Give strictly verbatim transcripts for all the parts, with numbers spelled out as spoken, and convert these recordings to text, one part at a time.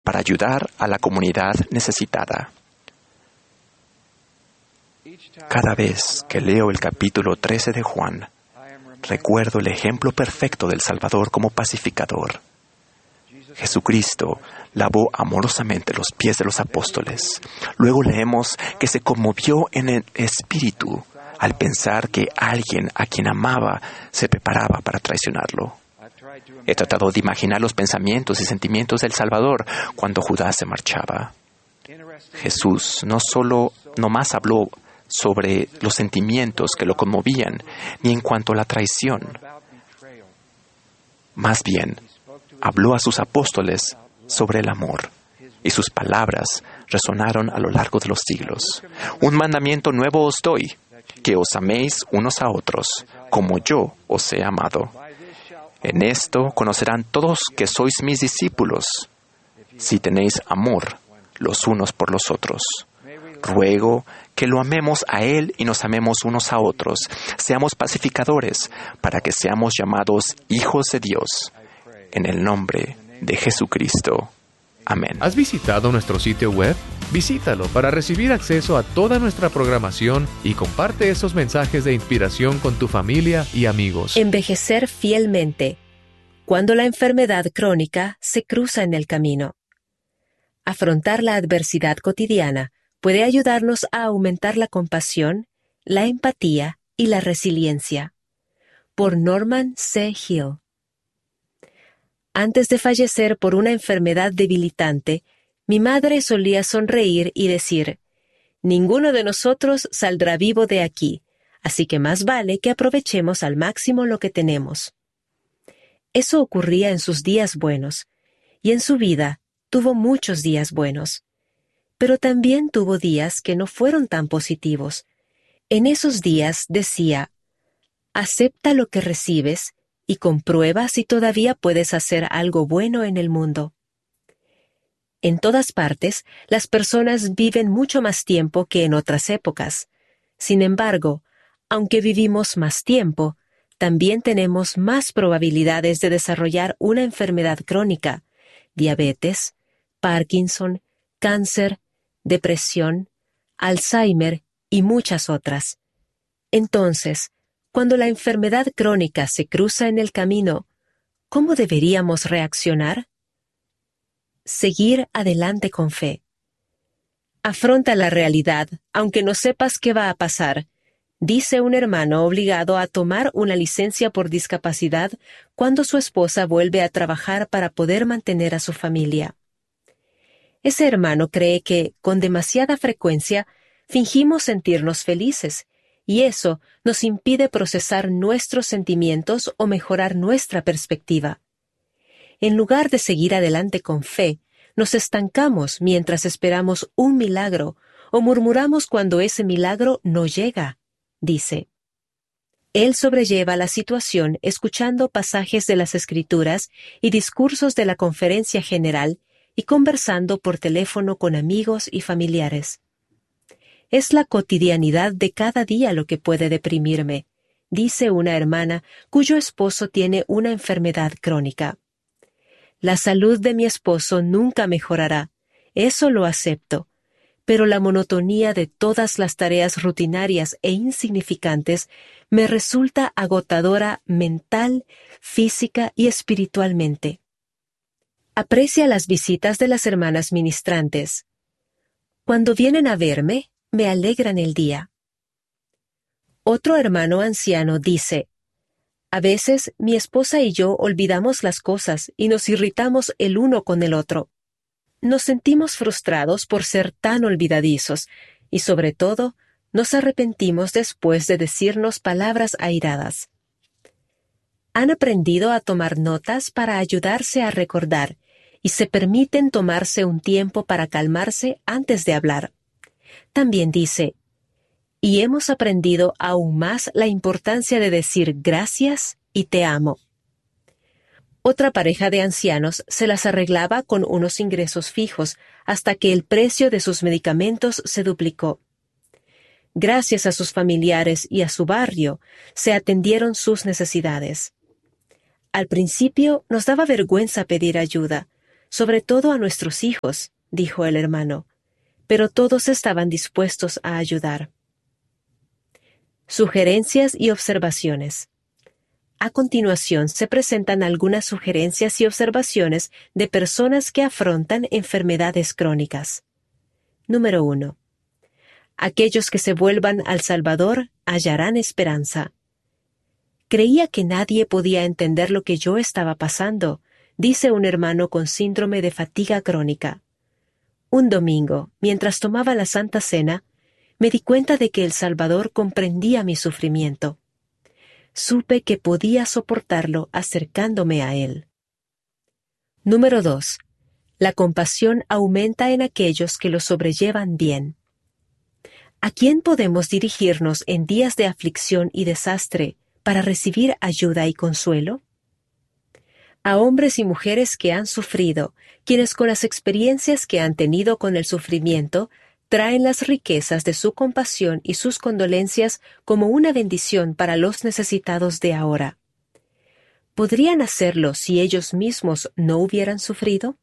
para ayudar a la comunidad necesitada. Cada vez que leo el capítulo trece de Juan, recuerdo el ejemplo perfecto del Salvador como pacificador. Jesucristo lavó amorosamente los pies de los apóstoles. Luego leemos que se conmovió en el espíritu al pensar que alguien a quien amaba se preparaba para traicionarlo. He tratado de imaginar los pensamientos y sentimientos del Salvador cuando Judas se marchaba. Jesús no solo nomás habló sobre los sentimientos que lo conmovían, ni en cuanto a la traición. Más bien, habló a sus apóstoles sobre el amor, y sus palabras resonaron a lo largo de los siglos. Un mandamiento nuevo os doy, que os améis unos a otros, como yo os he amado. En esto conocerán todos que sois mis discípulos, si tenéis amor los unos por los otros. Ruego que lo amemos a Él y nos amemos unos a otros. Seamos pacificadores para que seamos llamados hijos de Dios. En el nombre de Jesucristo. Amén. ¿Has visitado nuestro sitio web? Visítalo para recibir acceso a toda nuestra programación y comparte esos mensajes de inspiración con tu familia y amigos. Envejecer fielmente. Cuando la enfermedad crónica se cruza en el camino. Afrontar la adversidad cotidiana puede ayudarnos a aumentar la compasión, la empatía y la resiliencia. Por Norman C. Hill. Antes de fallecer por una enfermedad debilitante, mi madre solía sonreír y decir, «Ninguno de nosotros saldrá vivo de aquí, así que más vale que aprovechemos al máximo lo que tenemos». Eso ocurría en sus días buenos, y en su vida tuvo muchos días buenos. Pero también tuvo días que no fueron tan positivos. En esos días decía, «Acepta lo que recibes y comprueba si todavía puedes hacer algo bueno en el mundo». En todas partes, las personas viven mucho más tiempo que en otras épocas. Sin embargo, aunque vivimos más tiempo, también tenemos más probabilidades de desarrollar una enfermedad crónica, diabetes, Parkinson, cáncer, depresión, Alzheimer y muchas otras. Entonces, cuando la enfermedad crónica se cruza en el camino, ¿cómo deberíamos reaccionar? Seguir adelante con fe. Afronta la realidad, aunque no sepas qué va a pasar, dice un hermano obligado a tomar una licencia por discapacidad cuando su esposa vuelve a trabajar para poder mantener a su familia. Ese hermano cree que, con demasiada frecuencia, fingimos sentirnos felices, y eso nos impide procesar nuestros sentimientos o mejorar nuestra perspectiva. En lugar de seguir adelante con fe, nos estancamos mientras esperamos un milagro o murmuramos cuando ese milagro no llega, dice. Él sobrelleva la situación escuchando pasajes de las Escrituras y discursos de la Conferencia General y conversando por teléfono con amigos y familiares. Es la cotidianidad de cada día lo que puede deprimirme, dice una hermana cuyo esposo tiene una enfermedad crónica. La salud de mi esposo nunca mejorará, eso lo acepto, pero la monotonía de todas las tareas rutinarias e insignificantes me resulta agotadora mental, física y espiritualmente. Aprecia las visitas de las hermanas ministrantes. Cuando vienen a verme, me alegran el día. Otro hermano anciano dice, a veces mi esposa y yo olvidamos las cosas y nos irritamos el uno con el otro. Nos sentimos frustrados por ser tan olvidadizos y, sobre todo, nos arrepentimos después de decirnos palabras airadas. Han aprendido a tomar notas para ayudarse a recordar y se permiten tomarse un tiempo para calmarse antes de hablar. También dice, y hemos aprendido aún más la importancia de decir gracias y te amo. Otra pareja de ancianos se las arreglaba con unos ingresos fijos hasta que el precio de sus medicamentos se duplicó. Gracias a sus familiares y a su barrio, se atendieron sus necesidades. Al principio nos daba vergüenza pedir ayuda, sobre todo a nuestros hijos, dijo el hermano, pero todos estaban dispuestos a ayudar. Sugerencias y observaciones. A continuación se presentan algunas sugerencias y observaciones de personas que afrontan enfermedades crónicas. Número uno. Aquellos que se vuelvan al Salvador hallarán esperanza. Creía que nadie podía entender lo que yo estaba pasando, dice un hermano con síndrome de fatiga crónica. Un domingo, mientras tomaba la Santa Cena, me di cuenta de que el Salvador comprendía mi sufrimiento. Supe que podía soportarlo acercándome a Él. Número dos. La compasión aumenta en aquellos que lo sobrellevan bien. ¿A quién podemos dirigirnos en días de aflicción y desastre para recibir ayuda y consuelo? A hombres y mujeres que han sufrido, quienes con las experiencias que han tenido con el sufrimiento, traen las riquezas de su compasión y sus condolencias como una bendición para los necesitados de ahora. ¿Podrían hacerlo si ellos mismos no hubieran sufrido?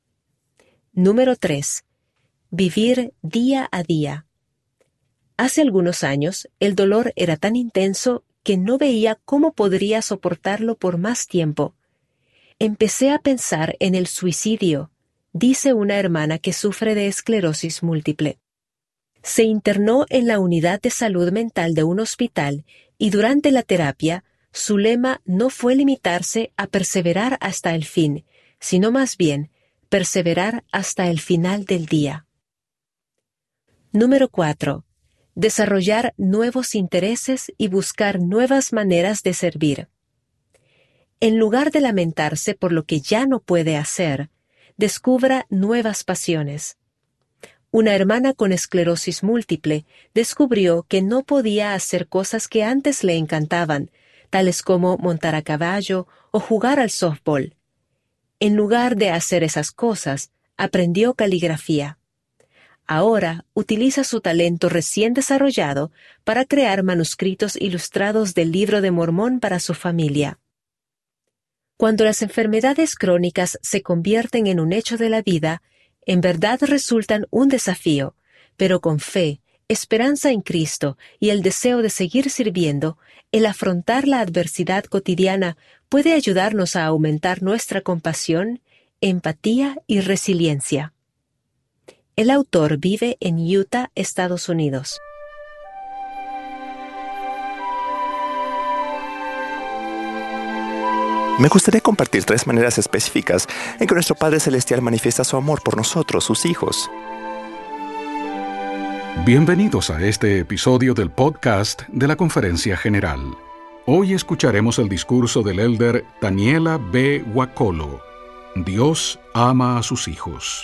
Número tres. Vivir día a día. Hace algunos años, el dolor era tan intenso que no veía cómo podría soportarlo por más tiempo. Empecé a pensar en el suicidio, dice una hermana que sufre de esclerosis múltiple. Se internó en la unidad de salud mental de un hospital y durante la terapia, su lema no fue limitarse a perseverar hasta el fin, sino más bien perseverar hasta el final del día. Número cuatro. Desarrollar nuevos intereses y buscar nuevas maneras de servir. En lugar de lamentarse por lo que ya no puede hacer, descubra nuevas pasiones. Una hermana con esclerosis múltiple descubrió que no podía hacer cosas que antes le encantaban, tales como montar a caballo o jugar al softball. En lugar de hacer esas cosas, aprendió caligrafía. Ahora utiliza su talento recién desarrollado para crear manuscritos ilustrados del Libro de Mormón para su familia. Cuando las enfermedades crónicas se convierten en un hecho de la vida, en verdad resultan un desafío, pero con fe, esperanza en Cristo y el deseo de seguir sirviendo, el afrontar la adversidad cotidiana puede ayudarnos a aumentar nuestra compasión, empatía y resiliencia. El autor vive en Utah, Estados Unidos. Me gustaría compartir tres maneras específicas en que nuestro Padre Celestial manifiesta su amor por nosotros, sus hijos. Bienvenidos a este episodio del podcast de la Conferencia General. Hoy escucharemos el discurso del elder Taniela B. Wakolo. Dios ama a sus hijos.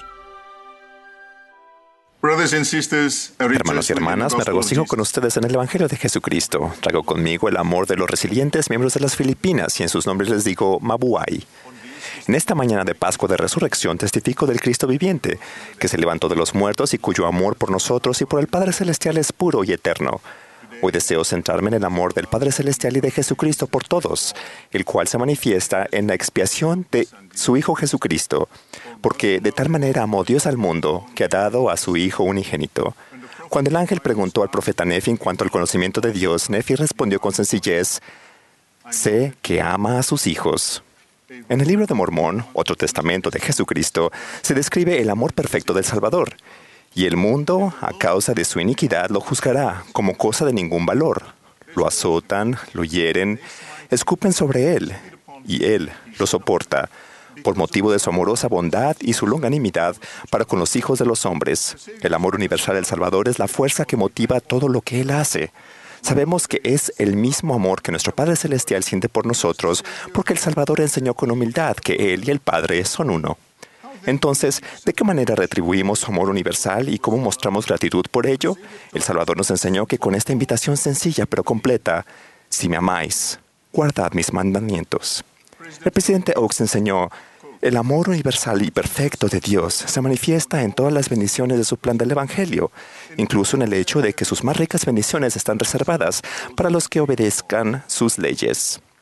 Hermanos y hermanas, me regocijo con ustedes en el Evangelio de Jesucristo. Traigo conmigo el amor de los resilientes miembros de las Filipinas y en sus nombres les digo Mabuhay. En esta mañana de Pascua de Resurrección testifico del Cristo viviente, que se levantó de los muertos y cuyo amor por nosotros y por el Padre Celestial es puro y eterno. Hoy deseo centrarme en el amor del Padre Celestial y de Jesucristo por todos, el cual se manifiesta en la expiación de su Hijo Jesucristo, porque de tal manera amó Dios al mundo que ha dado a su Hijo unigénito. Cuando el ángel preguntó al profeta Nefi en cuanto al conocimiento de Dios, Nefi respondió con sencillez: sé que ama a sus hijos. En el Libro de Mormón, otro testamento de Jesucristo, se describe el amor perfecto del Salvador. Y el mundo, a causa de su iniquidad, lo juzgará como cosa de ningún valor. Lo azotan, lo hieren, escupen sobre él, y él lo soporta, por motivo de su amorosa bondad y su longanimidad para con los hijos de los hombres. El amor universal del Salvador es la fuerza que motiva todo lo que él hace. Sabemos que es el mismo amor que nuestro Padre Celestial siente por nosotros, porque el Salvador enseñó con humildad que él y el Padre son uno. Entonces, ¿de qué manera retribuimos su amor universal y cómo mostramos gratitud por ello? El Salvador nos enseñó que con esta invitación sencilla pero completa: si me amáis, guardad mis mandamientos. El presidente Oaks enseñó: el amor universal y perfecto de Dios se manifiesta en todas las bendiciones de su plan del Evangelio, incluso en el hecho de que sus más ricas bendiciones están reservadas para los que obedezcan sus leyes.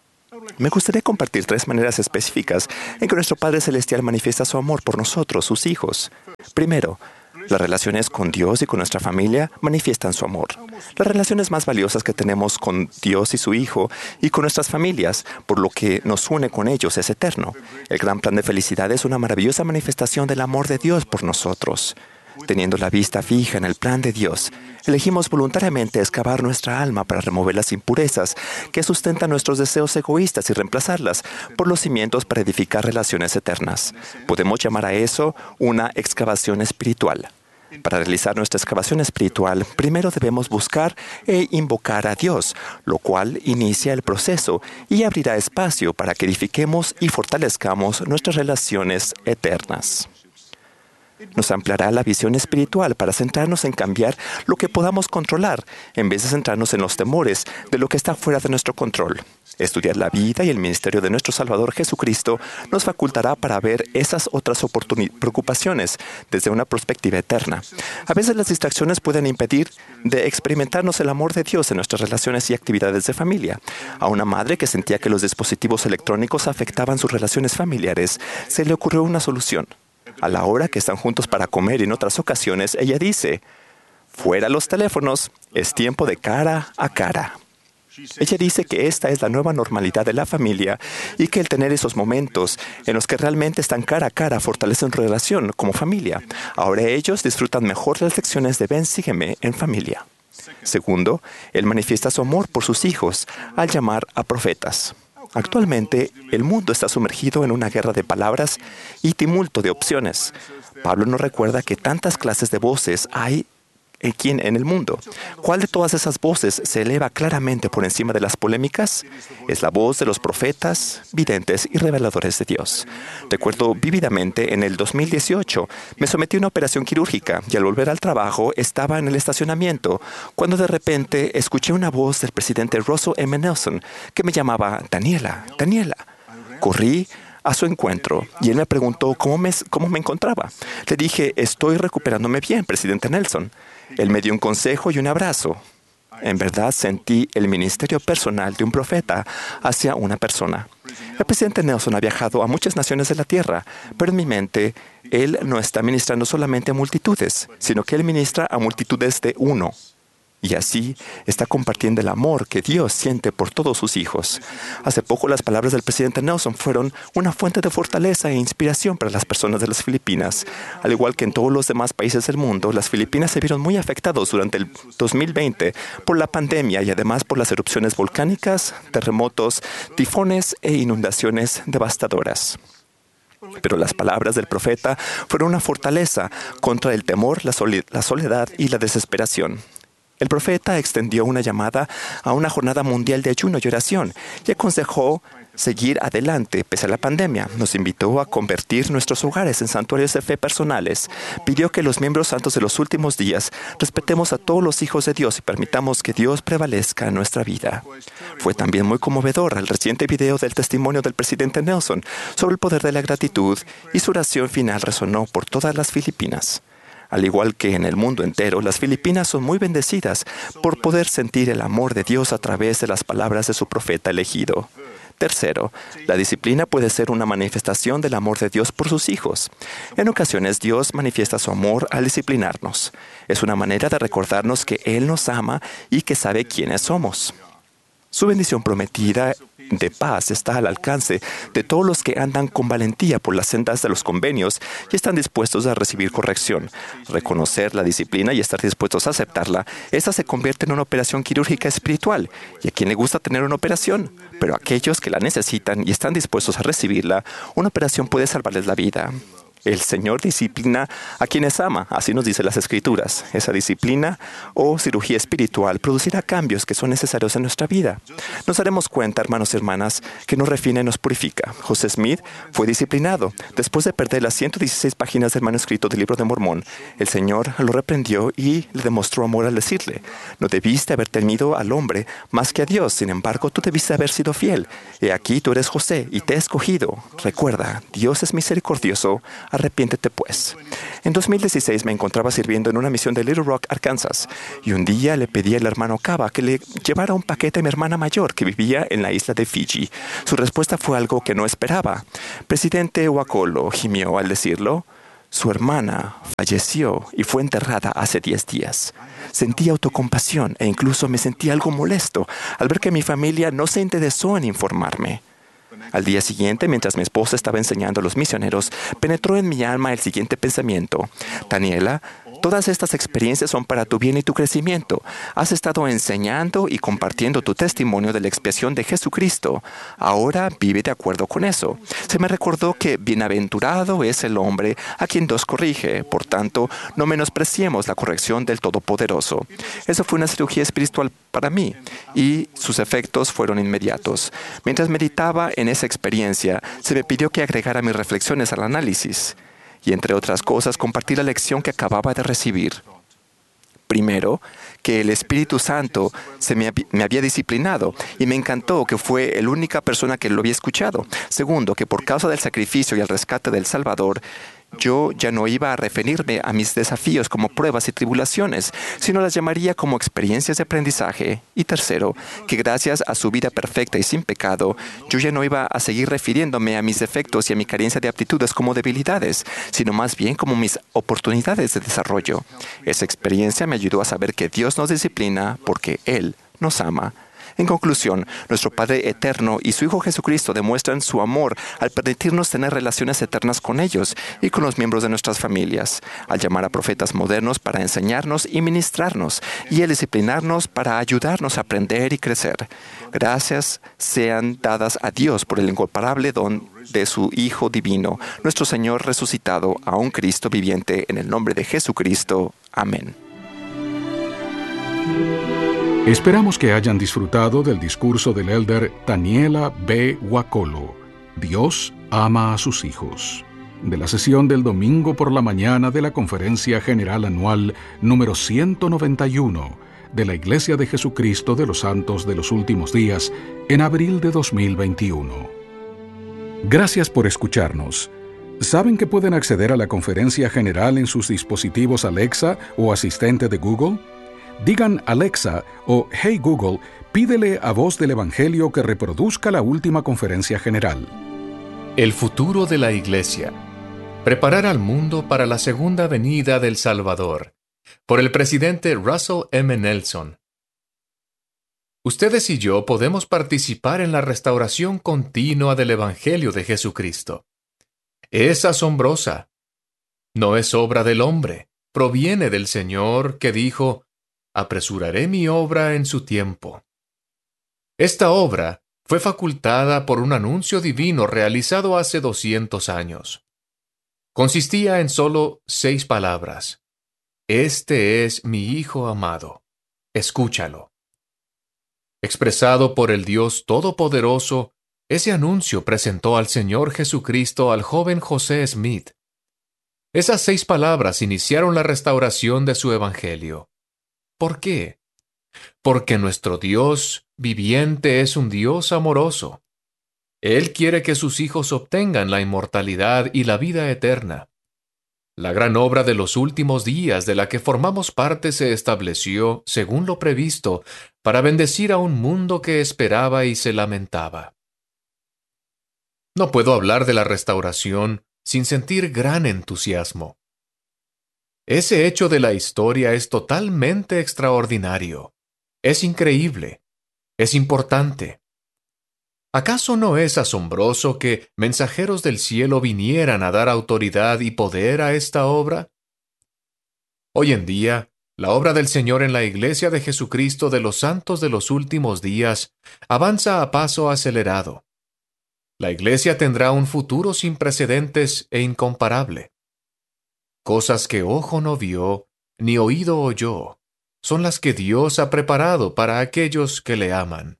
Me gustaría compartir tres maneras específicas en que nuestro Padre Celestial manifiesta su amor por nosotros, sus hijos. Primero, las relaciones con Dios y con nuestra familia manifiestan su amor. Las relaciones más valiosas que tenemos con Dios y su Hijo y con nuestras familias, por lo que nos une con ellos, es eterno. El gran plan de felicidad es una maravillosa manifestación del amor de Dios por nosotros. Teniendo la vista fija en el plan de Dios, elegimos voluntariamente excavar nuestra alma para remover las impurezas que sustentan nuestros deseos egoístas y reemplazarlas por los cimientos para edificar relaciones eternas. Podemos llamar a eso una excavación espiritual. Para realizar nuestra excavación espiritual, primero debemos buscar e invocar a Dios, lo cual inicia el proceso y abrirá espacio para que edifiquemos y fortalezcamos nuestras relaciones eternas. Nos ampliará la visión espiritual para centrarnos en cambiar lo que podamos controlar, en vez de centrarnos en los temores de lo que está fuera de nuestro control. Estudiar la vida y el ministerio de nuestro Salvador Jesucristo nos facultará para ver esas otras preocupaciones desde una perspectiva eterna. A veces las distracciones pueden impedir de experimentarnos el amor de Dios en nuestras relaciones y actividades de familia. A una madre que sentía que los dispositivos electrónicos afectaban sus relaciones familiares, se le ocurrió una solución. A la hora que están juntos para comer y en otras ocasiones, ella dice, fuera los teléfonos, es tiempo de cara a cara. Ella dice que esta es la nueva normalidad de la familia y que el tener esos momentos en los que realmente están cara a cara fortalecen su relación como familia. Ahora ellos disfrutan mejor las lecciones de Ven, sígueme en familia. Segundo, él manifiesta su amor por sus hijos al llamar a profetas. Actualmente, el mundo está sumergido en una guerra de palabras y tumulto de opciones. Pablo nos recuerda que tantas clases de voces hay en el mundo. ¿Cuál de todas esas voces se eleva claramente por encima de las polémicas? Es la voz de los profetas, videntes y reveladores de Dios. Recuerdo vívidamente en el dos mil dieciocho, me sometí a una operación quirúrgica y al volver al trabajo estaba en el estacionamiento cuando de repente escuché una voz del presidente Russell M. Nelson que me llamaba Daniela, Daniela. Corrí a su encuentro y él me preguntó cómo me, cómo me encontraba. Le dije, estoy recuperándome bien, presidente Nelson. Él me dio un consejo y un abrazo. En verdad sentí el ministerio personal de un profeta hacia una persona. El presidente Nelson ha viajado a muchas naciones de la tierra, pero en mi mente, él no está ministrando solamente a multitudes, sino que él ministra a multitudes de uno. Y así está compartiendo el amor que Dios siente por todos sus hijos. Hace poco las palabras del presidente Nelson fueron una fuente de fortaleza e inspiración para las personas de las Filipinas. Al igual que en todos los demás países del mundo, las Filipinas se vieron muy afectados durante el dos mil veinte por la pandemia y además por las erupciones volcánicas, terremotos, tifones e inundaciones devastadoras. Pero las palabras del profeta fueron una fortaleza contra el temor, la soledad y la desesperación. El profeta extendió una llamada a una jornada mundial de ayuno y oración y aconsejó seguir adelante pese a la pandemia. Nos invitó a convertir nuestros hogares en santuarios de fe personales. Pidió que los miembros santos de los últimos días respetemos a todos los hijos de Dios y permitamos que Dios prevalezca en nuestra vida. Fue también muy conmovedor el reciente video del testimonio del presidente Nelson sobre el poder de la gratitud y su oración final resonó por todas las Filipinas. Al igual que en el mundo entero, las Filipinas son muy bendecidas por poder sentir el amor de Dios a través de las palabras de su profeta elegido. Tercero, la disciplina puede ser una manifestación del amor de Dios por sus hijos. En ocasiones, Dios manifiesta su amor al disciplinarnos. Es una manera de recordarnos que Él nos ama y que sabe quiénes somos. Su bendición prometida de paz está al alcance de todos los que andan con valentía por las sendas de los convenios y están dispuestos a recibir corrección. Reconocer la disciplina y estar dispuestos a aceptarla, esta se convierte en una operación quirúrgica espiritual. ¿Y a quién le gusta tener una operación? Pero a aquellos que la necesitan y están dispuestos a recibirla, una operación puede salvarles la vida. El Señor disciplina a quienes ama, así nos dice las Escrituras. Esa disciplina o cirugía espiritual producirá cambios que son necesarios en nuestra vida. Nos daremos cuenta, hermanos y hermanas, que nos refina y nos purifica. José Smith fue disciplinado. Después de perder las ciento dieciséis páginas del manuscrito del Libro de Mormón, el Señor lo reprendió y le demostró amor al decirle, no debiste haber temido al hombre más que a Dios, sin embargo, tú debiste haber sido fiel. He aquí tú eres José y te he escogido. Recuerda, Dios es misericordioso, Arrepiéntete pues. En dos mil dieciséis me encontraba sirviendo en una misión de Little Rock, Arkansas, y un día le pedí al hermano Cava que le llevara un paquete a mi hermana mayor que vivía en la isla de Fiji. Su respuesta fue algo que no esperaba. Presidente Wakolo gimió al decirlo. Su hermana falleció y fue enterrada hace diez días. Sentí autocompasión e incluso me sentí algo molesto al ver que mi familia no se interesó en informarme. Al día siguiente, mientras mi esposa estaba enseñando a los misioneros, penetró en mi alma el siguiente pensamiento. Daniela, todas estas experiencias son para tu bien y tu crecimiento. Has estado enseñando y compartiendo tu testimonio de la expiación de Jesucristo. Ahora vive de acuerdo con eso. Se me recordó que bienaventurado es el hombre a quien Dios corrige. Por tanto, no menospreciemos la corrección del Todopoderoso. Eso fue una cirugía espiritual para mí y sus efectos fueron inmediatos. Mientras meditaba en esa experiencia, se me pidió que agregara mis reflexiones al análisis y, entre otras cosas, compartir la lección que acababa de recibir. Primero, que el Espíritu Santo se me, me había disciplinado y me encantó que fue la única persona que lo había escuchado. Segundo, que por causa del sacrificio y el rescate del Salvador, yo ya no iba a referirme a mis desafíos como pruebas y tribulaciones, sino las llamaría como experiencias de aprendizaje. Y tercero, que gracias a su vida perfecta y sin pecado, yo ya no iba a seguir refiriéndome a mis defectos y a mi carencia de aptitudes como debilidades, sino más bien como mis oportunidades de desarrollo. Esa experiencia me ayudó a saber que Dios nos disciplina porque Él nos ama. En conclusión, nuestro Padre Eterno y su Hijo Jesucristo demuestran su amor al permitirnos tener relaciones eternas con ellos y con los miembros de nuestras familias, al llamar a profetas modernos para enseñarnos y ministrarnos, y al disciplinarnos para ayudarnos a aprender y crecer. Gracias sean dadas a Dios por el incomparable don de su Hijo Divino, nuestro Señor resucitado, a un Cristo viviente, en el nombre de Jesucristo. Amén. Esperamos que hayan disfrutado del discurso del elder Taniela B. Wakolo, Dios ama a sus hijos, de la sesión del domingo por la mañana de la Conferencia General Anual número ciento noventa y uno de la Iglesia de Jesucristo de los Santos de los Últimos Días en abril de dos mil veintiuno. Gracias por escucharnos. ¿Saben que pueden acceder a la Conferencia General en sus dispositivos Alexa o asistente de Google? Digan Alexa o Hey Google, pídele a Voz del Evangelio que reproduzca la última conferencia general. El futuro de la Iglesia. Preparar al mundo para la segunda venida del Salvador. Por el presidente Russell M. Nelson. Ustedes y yo podemos participar en la restauración continua del Evangelio de Jesucristo. Es asombrosa. No es obra del hombre. Proviene del Señor que dijo: apresuraré mi obra en su tiempo. Esta obra fue facultada por un anuncio divino realizado hace doscientos años. Consistía en solo seis palabras. Este es mi Hijo amado. Escúchalo. Expresado por el Dios Todopoderoso, ese anuncio presentó al Señor Jesucristo al joven José Smith. Esas seis palabras iniciaron la restauración de su evangelio. ¿Por qué? Porque nuestro Dios viviente es un Dios amoroso. Él quiere que sus hijos obtengan la inmortalidad y la vida eterna. La gran obra de los últimos días de la que formamos parte se estableció, según lo previsto, para bendecir a un mundo que esperaba y se lamentaba. No puedo hablar de la restauración sin sentir gran entusiasmo. Ese hecho de la historia es totalmente extraordinario. Es increíble. Es importante. ¿Acaso no es asombroso que mensajeros del cielo vinieran a dar autoridad y poder a esta obra? Hoy en día, la obra del Señor en la Iglesia de Jesucristo de los Santos de los Últimos Días avanza a paso acelerado. La Iglesia tendrá un futuro sin precedentes e incomparable. Cosas que ojo no vio, ni oído oyó, son las que Dios ha preparado para aquellos que le aman.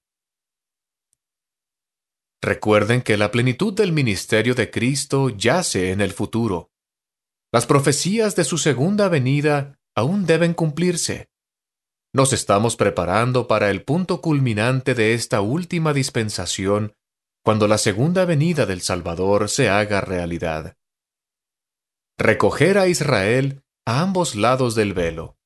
Recuerden que la plenitud del ministerio de Cristo yace en el futuro. Las profecías de su segunda venida aún deben cumplirse. Nos estamos preparando para el punto culminante de esta última dispensación, cuando la segunda venida del Salvador se haga realidad. recoger a Israel a ambos lados del velo.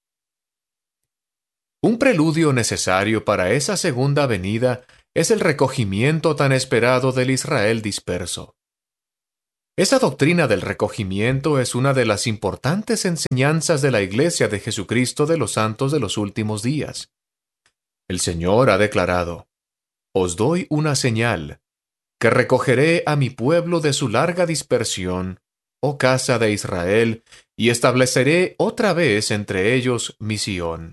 Un preludio necesario para esa segunda venida es el recogimiento tan esperado del Israel disperso. Esa doctrina del recogimiento es una de las importantes enseñanzas de la Iglesia de Jesucristo de los Santos de los Últimos Días. El Señor ha declarado: «Os doy una señal, que recogeré a mi pueblo de su larga dispersión, oh casa de Israel, y estableceré otra vez entre ellos mi Sión».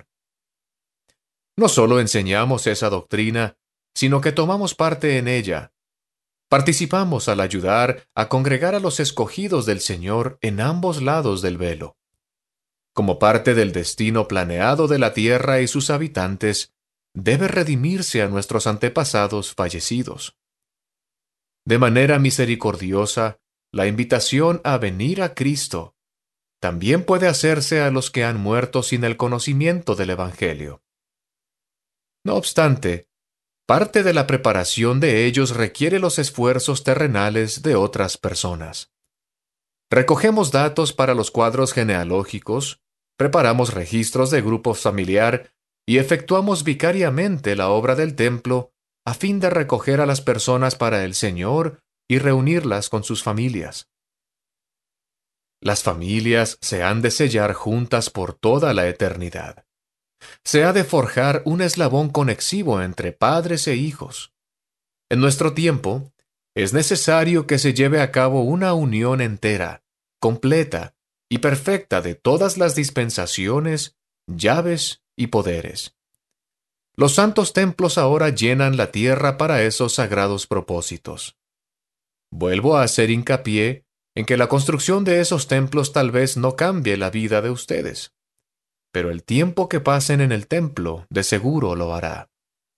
No solo enseñamos esa doctrina, sino que tomamos parte en ella. Participamos al ayudar a congregar a los escogidos del Señor en ambos lados del velo. Como parte del destino planeado de la tierra y sus habitantes, debe redimirse a nuestros antepasados fallecidos. De manera misericordiosa, la invitación a venir a Cristo también puede hacerse a los que han muerto sin el conocimiento del Evangelio. No obstante, parte de la preparación de ellos requiere los esfuerzos terrenales de otras personas. Recogemos datos para los cuadros genealógicos, preparamos registros de grupo familiar y efectuamos vicariamente la obra del templo a fin de recoger a las personas para el Señor y reunirlas con sus familias. Las familias se han de sellar juntas por toda la eternidad. Se ha de forjar un eslabón conexivo entre padres e hijos. En nuestro tiempo, es necesario que se lleve a cabo una unión entera, completa y perfecta de todas las dispensaciones, llaves y poderes. Los santos templos ahora llenan la tierra para esos sagrados propósitos. Vuelvo a hacer hincapié en que la construcción de esos templos tal vez no cambie la vida de ustedes, pero el tiempo que pasen en el templo de seguro lo hará.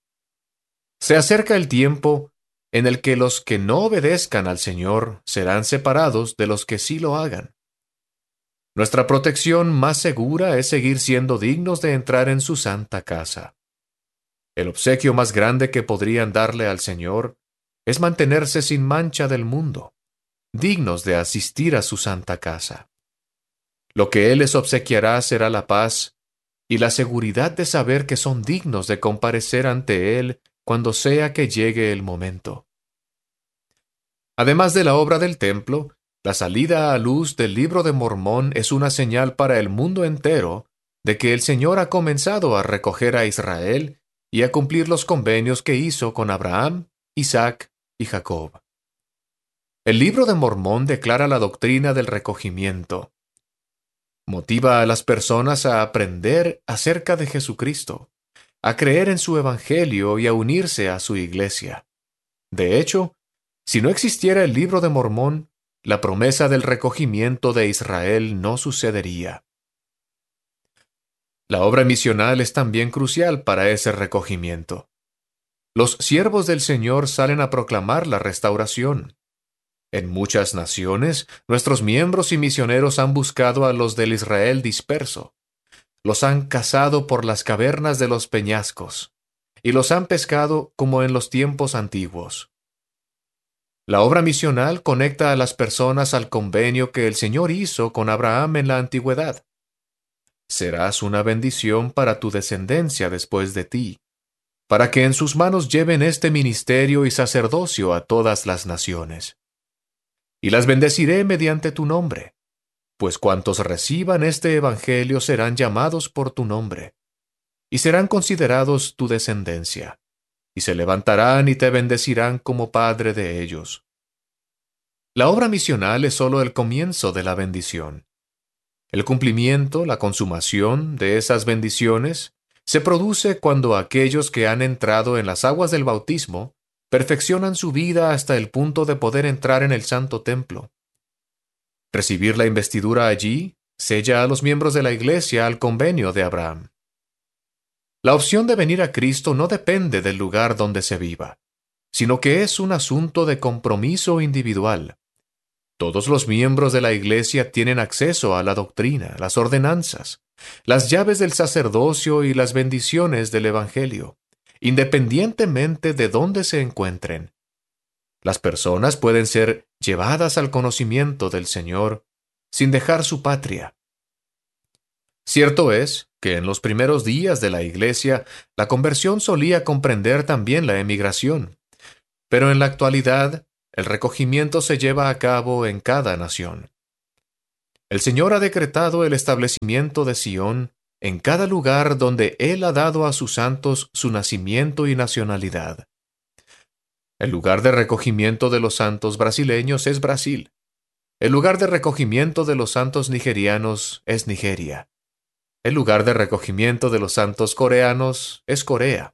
Se acerca el tiempo en el que los que no obedezcan al Señor serán separados de los que sí lo hagan. Nuestra protección más segura es seguir siendo dignos de entrar en su santa casa. El obsequio más grande que podrían darle al Señor es mantenerse sin mancha del mundo, dignos de asistir a su santa casa. Lo que Él les obsequiará será la paz y la seguridad de saber que son dignos de comparecer ante Él cuando sea que llegue el momento. Además de la obra del templo, la salida a luz del Libro de Mormón es una señal para el mundo entero de que el Señor ha comenzado a recoger a Israel y a cumplir los convenios que hizo con Abraham, Isaac y Jacob. El Libro de Mormón declara la doctrina del recogimiento. Motiva a las personas a aprender acerca de Jesucristo, a creer en su Evangelio y a unirse a su iglesia. De hecho, si no existiera el Libro de Mormón, la promesa del recogimiento de Israel no sucedería. La obra misional es también crucial para ese recogimiento. Los siervos del Señor salen a proclamar la restauración. En muchas naciones, nuestros miembros y misioneros han buscado a los del Israel disperso. Los han cazado por las cavernas de los peñascos, y los han pescado como en los tiempos antiguos. La obra misional conecta a las personas al convenio que el Señor hizo con Abraham en la antigüedad. Serás una bendición para tu descendencia después de ti, para que en sus manos lleven este ministerio y sacerdocio a todas las naciones. Y las bendeciré mediante tu nombre, pues cuantos reciban este evangelio serán llamados por tu nombre, y serán considerados tu descendencia, y se levantarán y te bendecirán como padre de ellos. La obra misional es solo el comienzo de la bendición. El cumplimiento, la consumación de esas bendiciones se produce cuando aquellos que han entrado en las aguas del bautismo perfeccionan su vida hasta el punto de poder entrar en el santo templo. Recibir la investidura allí sella a los miembros de la iglesia al convenio de Abraham. La opción de venir a Cristo no depende del lugar donde se viva, sino que es un asunto de compromiso individual. Todos los miembros de la iglesia tienen acceso a la doctrina, las ordenanzas, las llaves del sacerdocio y las bendiciones del evangelio, independientemente de dónde se encuentren. Las personas pueden ser llevadas al conocimiento del Señor sin dejar su patria. Cierto es que en los primeros días de la Iglesia la conversión solía comprender también la emigración, pero en la actualidad el recogimiento se lleva a cabo en cada nación. El Señor ha decretado el establecimiento de Sión en cada lugar donde Él ha dado a sus santos su nacimiento y nacionalidad. El lugar de recogimiento de los santos brasileños es Brasil. El lugar de recogimiento de los santos nigerianos es Nigeria. El lugar de recogimiento de los santos coreanos es Corea.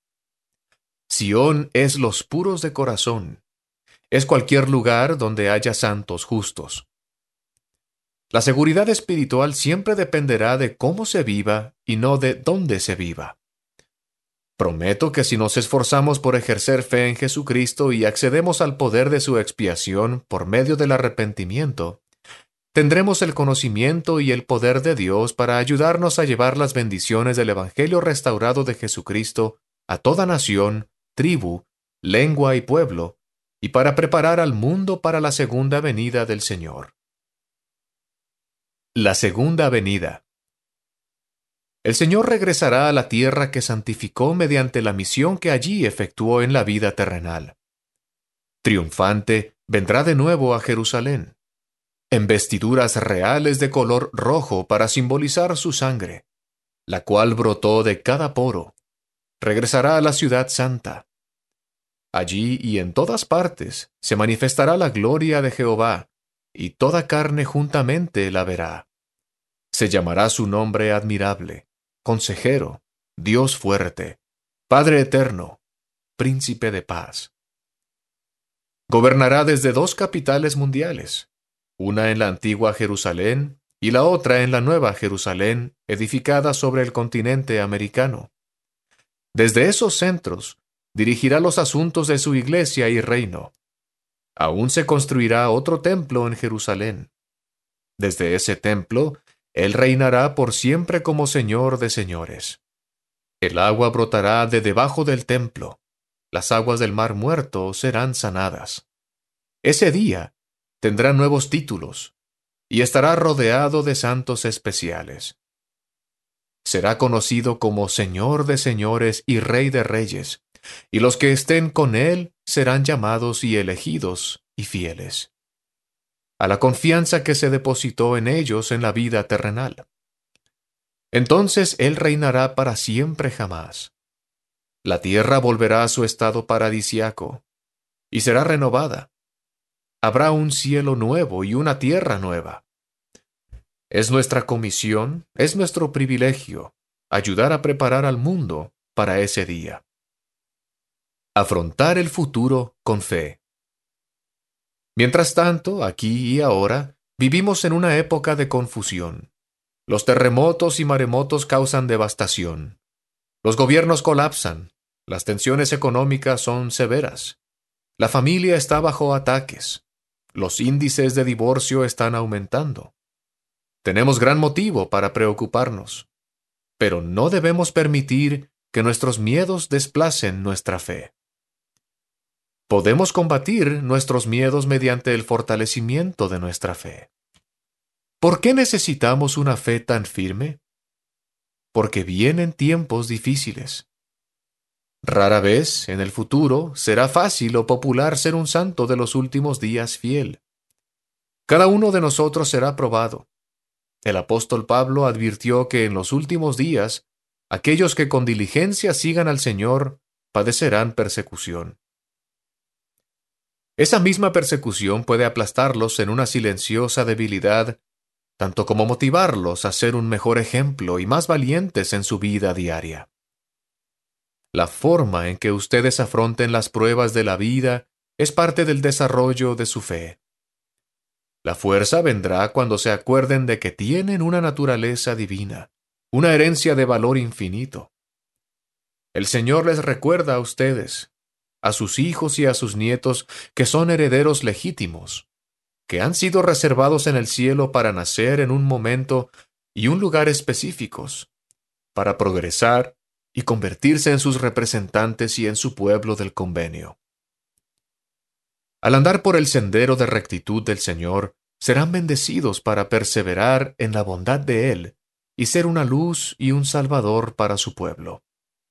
Sión es los puros de corazón. Es cualquier lugar donde haya santos justos. La seguridad espiritual siempre dependerá de cómo se viva y no de dónde se viva. Prometo que si nos esforzamos por ejercer fe en Jesucristo y accedemos al poder de su expiación por medio del arrepentimiento, tendremos el conocimiento y el poder de Dios para ayudarnos a llevar las bendiciones del Evangelio restaurado de Jesucristo a toda nación, tribu, lengua y pueblo, y para preparar al mundo para la segunda venida del Señor. La segunda venida. El Señor regresará a la tierra que santificó mediante la misión que allí efectuó en la vida terrenal. Triunfante, vendrá de nuevo a Jerusalén, en vestiduras reales de color rojo para simbolizar su sangre, la cual brotó de cada poro. Regresará a la ciudad santa. Allí y en todas partes se manifestará la gloria de Jehová, y toda carne juntamente la verá. Se llamará su nombre admirable, Consejero, Dios fuerte, Padre eterno, Príncipe de paz. Gobernará desde dos capitales mundiales, una en la antigua Jerusalén y la otra en la nueva Jerusalén, edificada sobre el continente americano. Desde esos centros dirigirá los asuntos de su iglesia y reino. Aún se construirá otro templo en Jerusalén. Desde ese templo, Él reinará por siempre como Señor de señores. El agua brotará de debajo del templo. Las aguas del mar muerto serán sanadas. Ese día tendrá nuevos títulos y estará rodeado de santos especiales. Será conocido como Señor de señores y Rey de reyes, y los que estén con Él serán llamados y elegidos y fieles a la confianza que se depositó en ellos en la vida terrenal. Entonces Él reinará para siempre jamás. La tierra volverá a su estado paradisiaco y será renovada. Habrá un cielo nuevo y una tierra nueva. Es nuestra comisión, es nuestro privilegio, ayudar a preparar al mundo para ese día. Afrontar el futuro con fe. Mientras tanto, aquí y ahora, vivimos en una época de confusión. Los terremotos y maremotos causan devastación. Los gobiernos colapsan. Las tensiones económicas son severas. La familia está bajo ataques. Los índices de divorcio están aumentando. Tenemos gran motivo para preocuparnos, pero no debemos permitir que nuestros miedos desplacen nuestra fe. Podemos combatir nuestros miedos mediante el fortalecimiento de nuestra fe. ¿Por qué necesitamos una fe tan firme? Porque vienen tiempos difíciles. Rara vez, en el futuro, será fácil o popular ser un santo de los últimos días fiel. Cada uno de nosotros será probado. El apóstol Pablo advirtió que en los últimos días, aquellos que con diligencia sigan al Señor padecerán persecución. Esa misma persecución puede aplastarlos en una silenciosa debilidad, tanto como motivarlos a ser un mejor ejemplo y más valientes en su vida diaria. La forma en que ustedes afronten las pruebas de la vida es parte del desarrollo de su fe. La fuerza vendrá cuando se acuerden de que tienen una naturaleza divina, una herencia de valor infinito. El Señor les recuerda a ustedes, a sus hijos y a sus nietos, que son herederos legítimos, que han sido reservados en el cielo para nacer en un momento y un lugar específicos, para progresar y convertirse en sus representantes y en su pueblo del convenio. Al andar por el sendero de rectitud del Señor, serán bendecidos para perseverar en la bondad de Él y ser una luz y un salvador para su pueblo.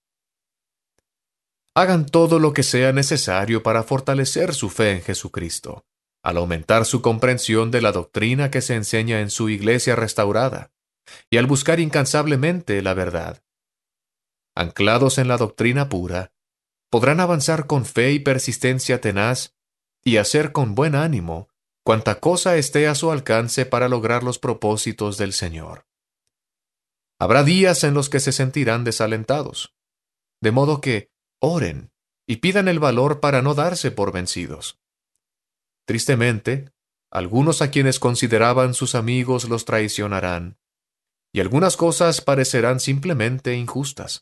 Hagan todo lo que sea necesario para fortalecer su fe en Jesucristo, al aumentar su comprensión de la doctrina que se enseña en su iglesia restaurada, y al buscar incansablemente la verdad. Anclados en la doctrina pura, podrán avanzar con fe y persistencia tenaz y hacer con buen ánimo cuanta cosa esté a su alcance para lograr los propósitos del Señor. Habrá días en los que se sentirán desalentados, de modo que oren y pidan el valor para no darse por vencidos. Tristemente, algunos a quienes consideraban sus amigos los traicionarán, y algunas cosas parecerán simplemente injustas.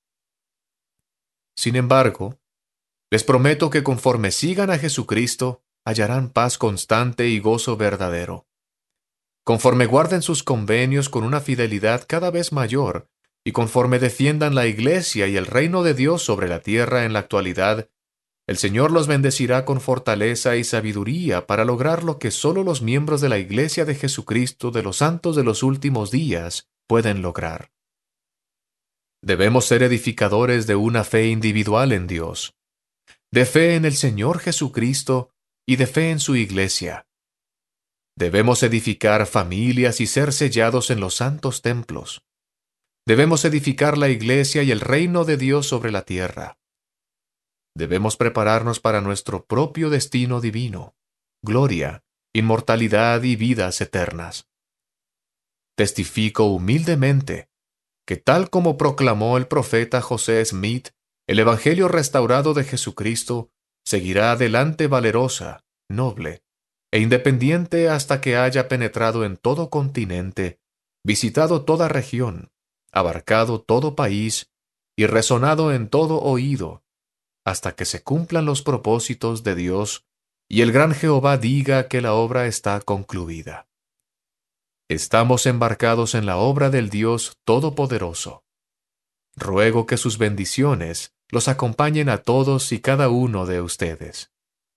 Sin embargo, les prometo que conforme sigan a Jesucristo, hallarán paz constante y gozo verdadero. Conforme guarden sus convenios con una fidelidad cada vez mayor, y conforme defiendan la Iglesia y el reino de Dios sobre la tierra en la actualidad, el Señor los bendecirá con fortaleza y sabiduría para lograr lo que solo los miembros de la Iglesia de Jesucristo de los santos de los últimos días pueden lograr. Debemos ser edificadores de una fe individual en Dios, de fe en el Señor Jesucristo y de fe en su Iglesia. Debemos edificar familias y ser sellados en los santos templos. Debemos edificar la Iglesia y el reino de Dios sobre la tierra. Debemos prepararnos para nuestro propio destino divino, gloria, inmortalidad y vidas eternas. Testifico humildemente que tal como proclamó el profeta José Smith, el Evangelio restaurado de Jesucristo seguirá adelante valerosa, noble e independiente hasta que haya penetrado en todo continente, visitado toda región, abarcado todo país y resonado en todo oído, hasta que se cumplan los propósitos de Dios y el gran Jehová diga que la obra está concluida. Estamos embarcados en la obra del Dios Todopoderoso. Ruego que sus bendiciones los acompañen a todos y cada uno de ustedes.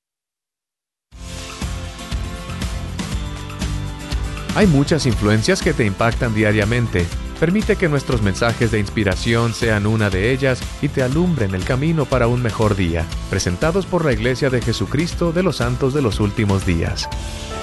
Hay muchas influencias que te impactan diariamente. Permite que nuestros mensajes de inspiración sean una de ellas y te alumbren el camino para un mejor día. Presentados por la Iglesia de Jesucristo de los Santos de los Últimos Días.